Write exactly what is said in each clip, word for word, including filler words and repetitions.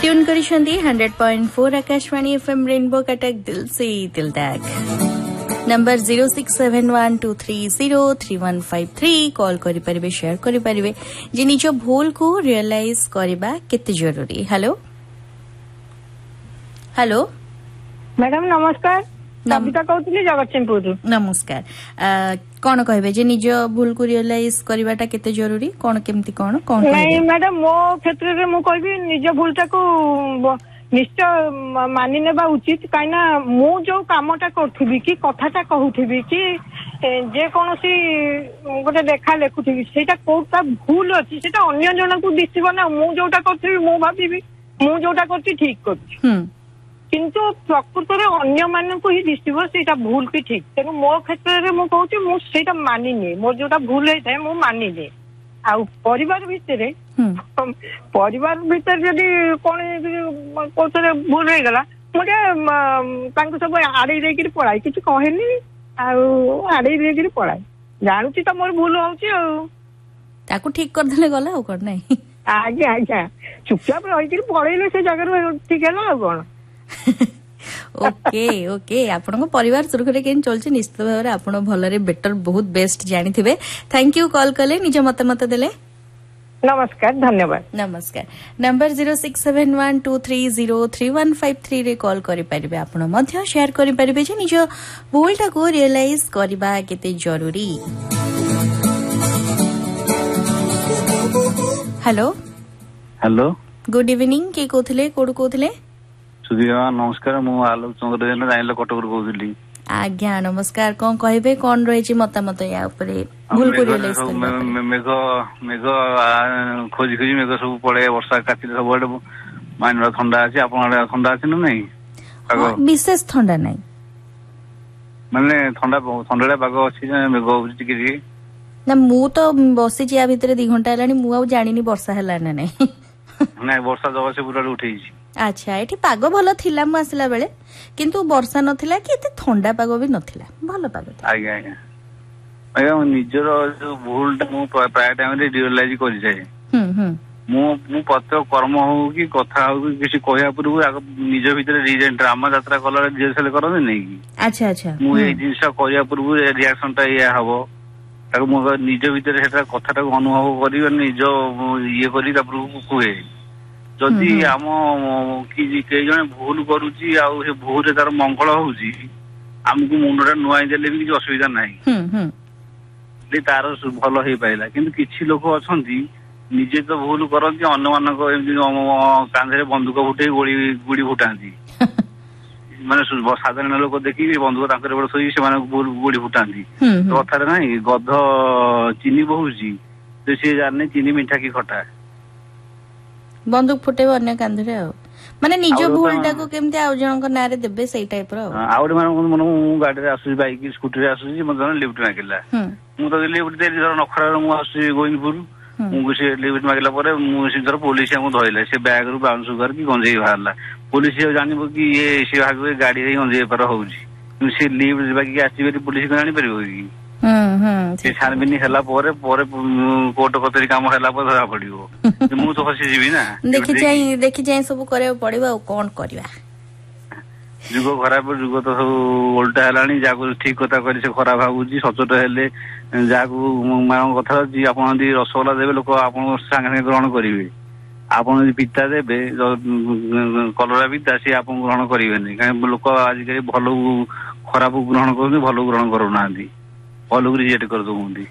Tune करिसेंदी hundred point four Akashvani FM rainbow Cuttack दिल से दिल तक number zero six seven one two three zero three one five three call करि परिबे share करि परिबे जे निज भूल को रियलाइज करबा केते जरूरी। हेलो हेलो मैडम नमस्कार, कविता कहउतली जगतसिंहपुर। नमस्कार, कौन कहबे जे निज भूल को रियलाइज करबाटा केते जरूरी, कौन केमती कौन कौन नहीं मैडम मो क्षेत्र रे मु कहबी निज भूलटा को निश्चय मानि नेबा उचित, काइना मु जो कामटा करथबी कि कथाटा कहउथबी कि जे कोनोसी गोटे देखा लेखुथबी सेटा कोटा भूल अछि सेटा अन्य जन को दिसिबो ना। मु जोटा करथबी मु भाबिबी मु जोटा करथि ठीक करथि, हम किंतु प्रकृत रे अन्य मान को ही दिसिबो सेटा भूल कि ठीक। तेनु मो क्षेत्र रे मु कहउछि मु सेटा मानि ने मोर जोटा भूल है मु मानि ने। आ परिवार भितर परिवार भितर जदि कोन कोतरे भूल हो गला मुझे तांको सब आड़े देकिर पळाई किछ कहेनी आ आड़े देकिर पळाई जानूची त मोर भूल होउची आ ताको ठीक कर देले गला ओ कर नै। आज्ञा आज्ञा चुपचाप रहिकिर पळेले से जगह ठीक हैला कोन। ओके ओके आपण परिवार सुरखरे केन चलছে निश्चित भाव रे आपण भलरे बेटर बहुत बेस्ट जानि थिबे। थैंक यू कॉल कले निज मत मत देले। नमस्कार धन्यवाद। नमस्कार, number zero six seven one two three zero three one five three रे कॉल करि परिबे आपण मध्य शेयर करि परिबे जे निज भूलटा को रियलाइज करबा केते जरूरी। हेलो हेलो गुड इवनिंग, के कोथले कोड कोथले? नमस्कार, मु आलोक चंद्र जेन जाइलो कटक रो कहउली। आज्ञा नमस्कार, कोन कहबे कोन रहिछि मतामत या ऊपर भूल को रियलाइज करबा मेघ मेघ खोजी खोजी मेघ सब पड़े वर्षा काटी सब बड माइनर ठंडा अछि। आपन ठंडा अछि न नहीं? विशेष ठंडा नहीं माने ठंडा ठंडा पाग अछि मेघ होछि कि ना। मु तो बसी जिया भितरे दो घंटा हलानी मु आ जानिनी वर्षा हला ना नहीं। नहीं वर्षा जब से पूरा उठैछि। अच्छा, एठी पाग भलो थिला मु आसला बेले किंतु वर्षा नथिला कि एते ठंडा पाग भी नथिला, भलो पाग था। आज्ञा आज्ञा आज्ञा निजर जो भूलटा मु प्राय टाइम रे रियलाइज करि जाय। हम हम मु मु पत्र कर्म हो कि कथा हो कि किसी कहया पूर्व निज भीतर रीजन ड्रामा यात्रा कला रिहर्सल करन नै कि। अच्छा अच्छा मु ए जिंस कहया पूर्व रिएक्शन टा या हबो ताको मु निज भीतर सेटा कथाटा अनुभव करी निज ये करी ता पूर्व कुए जदि आम कि जन भूल करुची आ भूल तार मंगल होउची आमको मुंडा नुआई देले भी किसी असुविधा नहीं तार भल हो पाइला। किंतु किछि लोक अछंती निजे तो भूल करती अन्य मानक कांधे बंदूक फुटे गोली गुड़ी फुटाती माने साधारण लोक देखिए बंदूक तांकर बड़ सोई से माने गुड़ी फुटाती कथा नहीं गध चीनी बहुची तो सी जाने चीनी मीठा की खटा बंदूक फुटेबो अन्य कांधरे आ माने निज भूलटा को केमते आ जणक नारे देबे सही टाइप रो आउड माने मन गाडी रे आसु बाइक स्कूटर रे आसु मन जन लिफ्ट मागिला मु तो लिफ्ट दे धर नखरा मु आसु गोइनपुर मु से लिफ्ट मागिला परे मु सिधर पुलिस हमु धइला से बैग रु बाउंस कर की गंजेई बाहरला पुलिस जानिबो कि ये से भाग गाडी रे गंजेई पर होउची से लिफ्ट बाकी आसी पुलिस जानि परिबो कि से छानबिनी हला पोरे पोरे कोर्ट कचेरी काम हला पर धरा पड़िबो मु तो फसी जीवी ना। देखि जाई देखि जाई सब करे पड़िबा कोन करबा जुग खराब जुग तो सब उल्टा हलानी जाको ठीक कथा करी से खराब भाबुची सचोट हेले जाको मान कथा जी आपन दी रसगोला देबे लोक आपन संगे ग्रहण करिवे आपन दी पिता देबे कलरा पिता से आपन ग्रहण करिवेनी काहे लोक आज के भलो खराब ग्रहण करनी भलो ग्रहण करू नांदी भलो रिजेक्ट कर दोंदी।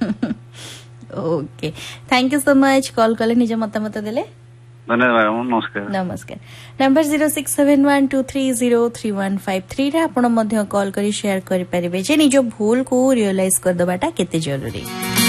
Okay thank you so much call कले निज मतामत देले धन्यवाद। नमस्कार नमस्कार, number zero six seven one two three zero three one five three रे आपण मध्य कॉल करी शेयर करि परिबे जे निज भूल को रियलाइज कर दबाटा केते जरूरी।